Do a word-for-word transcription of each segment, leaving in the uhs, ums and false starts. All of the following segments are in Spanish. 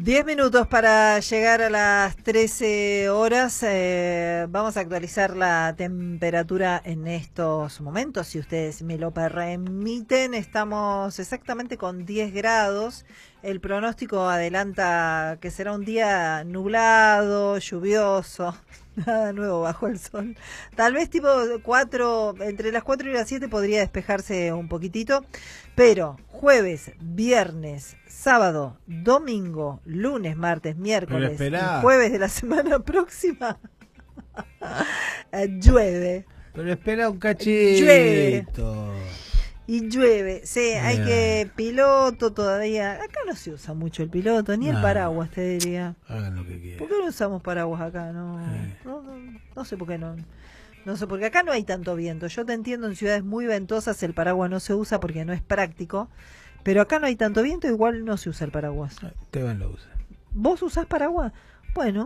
Diez minutos para llegar a las trece horas. Eh, vamos a actualizar la temperatura en estos momentos, si ustedes me lo permiten. Estamos exactamente con diez grados. El pronóstico adelanta que será un día nublado, lluvioso, nada nuevo bajo el sol. Tal vez tipo cuatro, entre las cuatro y las siete podría despejarse un poquitito, pero jueves, viernes, sábado, domingo, lunes, martes, miércoles y jueves de la semana próxima llueve. Pero espera un cachito. Llueve. Y llueve, sí, yeah. Hay que piloto todavía. Acá no se usa mucho el piloto, ni no. El paraguas, te diría. Hagan lo que quieran. ¿Por qué no usamos paraguas acá? No, eh. no, no, no sé por qué no. No sé, porque acá no hay tanto viento. Yo te entiendo, en ciudades muy ventosas el paraguas no se usa porque no es práctico. Pero acá no hay tanto viento, igual no se usa el paraguas. Esteban lo usa. ¿Vos usás paraguas? Bueno,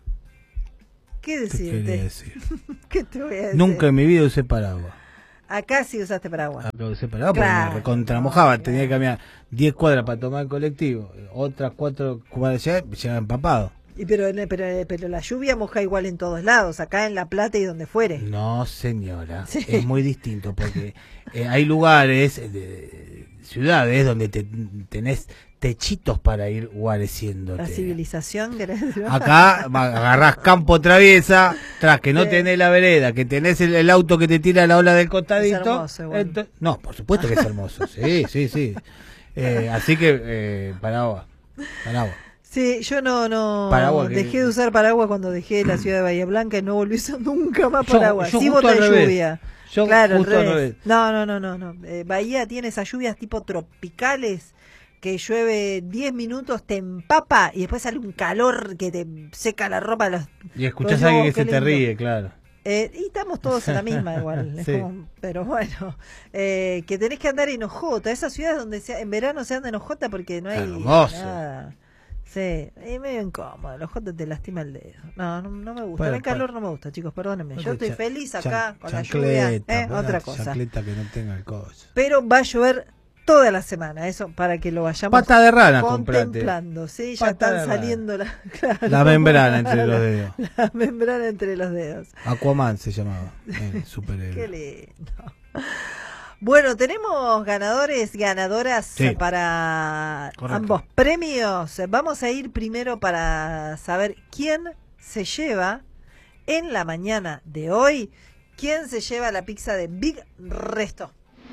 ¿qué decirte? ¿Qué, decir? ¿Qué te voy a decir? Nunca en mi vida usé paraguas. Acá sí usaste paraguas. Acá usé paraguas claro, porque me recontramojaba. Claro. Tenía que caminar diez cuadras para tomar el colectivo. Otras cuatro cuadras ya llegaba empapado. Y pero, pero, pero la lluvia moja igual en todos lados, acá en La Plata y donde fuere. No, señora. Sí. Es muy distinto porque eh, hay lugares, de, ciudades donde te, tenés techitos para ir guareciéndote. La civilización, ¿querés decir? Acá agarrás campo traviesa, tras que no sí. Tenés la vereda, que tenés el, el auto que te tira la ola del costadito. Es hermoso, bueno. Entonces, no, por supuesto que es hermoso, sí, sí, sí. Eh, así que, eh, paraguas, paraguas. Sí, yo no, no paraguas, dejé que... de usar paraguas cuando dejé la ciudad de Bahía Blanca y no volví a usar nunca más paraguas. Yo, yo sí, bota de revés. lluvia. Yo claro, justo al revés. No, no, no, no, no. Eh, Bahía tiene esas lluvias tipo tropicales que llueve diez minutos, te empapa y después sale un calor que te seca la ropa. Los... Y escuchás a alguien que se lindo. Te ríe, claro. Eh, y estamos todos en la misma igual, es sí. como, pero bueno, eh, que tenés que andar en hojota, esas ciudades donde se, en verano se anda en hojota porque no hay hermoso. Nada. Sí, es medio incómodo, el ojota te lastima el dedo. No, no, no me gusta, bueno, el calor no me gusta, chicos, perdónenme. Yo estoy feliz acá con la lluvia, eh, otra cosa. Que no tenga el coche. Pero va a llover toda la semana, eso para que lo vayamos pata de rana contemplando, comprate. Sí, ya pata están saliendo la, claro, la membrana entre los dedos. La membrana entre los dedos. Aquaman se llamaba, el superhéroe. Qué lindo. Bueno, tenemos ganadores, ganadoras sí. para correcto. Ambos premios. Vamos a ir primero para saber quién se lleva en la mañana de hoy, quién se lleva la pizza de Big Resto.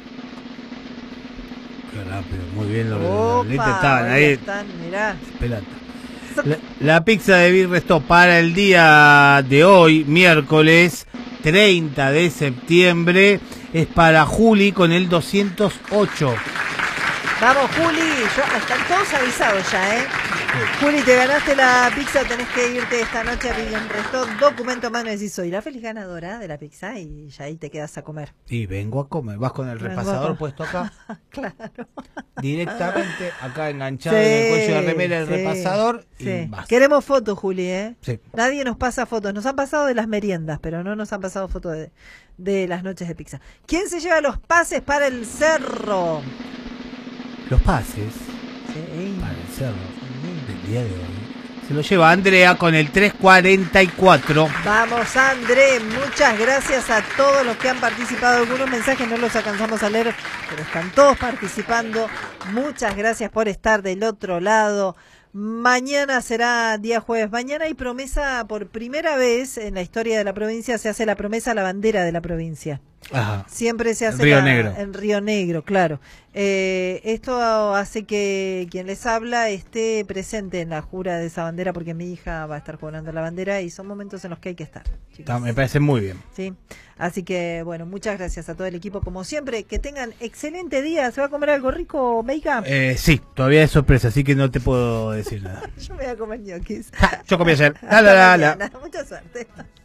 Qué rápido, muy bien los Opa, estaban ahí. Están, mirá. La, la pizza de Big Resto para el día de hoy, miércoles treinta de septiembre, es para Juli con el doscientos ocho. Vamos, Juli, yo, están todos avisados ya, ¿eh? Sí. Juli, te ganaste la pizza, tenés que irte esta noche a Big Resto. Documento más, no decís, soy la feliz ganadora de la pizza y ya ahí te quedas a comer. Y vengo a comer, vas con el vengo repasador puesto acá. Claro. Directamente acá enganchado sí, en el cuello de la remera el sí, repasador y sí. vas. Queremos fotos, Juli, ¿eh? Sí. Nadie nos pasa fotos, nos han pasado de las meriendas, pero no nos han pasado fotos de, de las noches de pizza. ¿Quién se lleva los pases para el cerro? Los pases sí. para el cerro sí. del día de hoy se lo lleva Andrea con el tres cuarenta y cuatro. Vamos, André, muchas gracias a todos los que han participado. Algunos mensajes no los alcanzamos a leer, pero están todos participando. Muchas gracias por estar del otro lado. Mañana será día jueves. Mañana hay promesa, por primera vez en la historia de la provincia se hace la promesa a la bandera de la provincia. Ajá. Siempre se hace Río la, Negro. en Río Negro, claro. Eh, esto hace que quien les habla esté presente en la jura de esa bandera, porque mi hija va a estar jurando la bandera y son momentos en los que hay que estar, chicos. Me parece muy bien. Sí, así que bueno, muchas gracias a todo el equipo como siempre. Que tengan excelente día. ¿Se va a comer algo rico, Meica? Eh, sí, todavía es sorpresa, así que no te puedo decir nada. Yo me voy a comer ñoquis. Yo comí ayer. La, la, la, la. Mucha suerte.